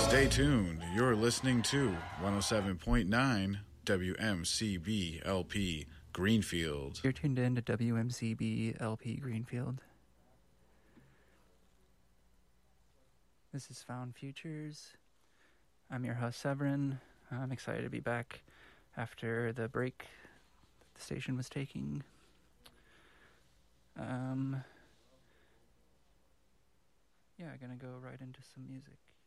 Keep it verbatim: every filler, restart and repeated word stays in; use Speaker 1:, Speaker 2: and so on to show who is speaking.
Speaker 1: Stay tuned. You're listening to one oh seven point nine W M C B L P Greenfield.
Speaker 2: You're tuned in to W M C B L P Greenfield. This is Found Futures. I'm your host, Severin. I'm excited to be back after the break that the station was taking. Um, yeah, gonna go right into some music.